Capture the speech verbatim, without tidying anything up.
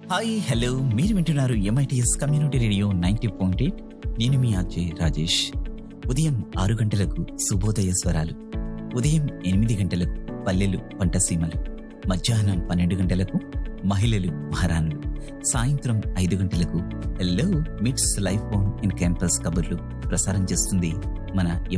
Hi hello మీరు వింటున్నారు MITS community radio ninety point eight. నేను మీ అజయ్ రాజేష్. ఉదయం ఆరు గంటలకు శుభోదయ స్వరాలు, ఉదయం ఎనిమిది గంటలకు పల్లెలు పంటసీమలు, మధ్యాహ్నం పన్నెండు గంటలకు మహిళలు మహారాణులు, సాయంత్రం ఐదు గంటలకు హలో మిట్స్ లైఫ్ ఆన్ ఇన్ క్యాంపస్ కబుర్లు ప్రసారం చేస్తుంది మన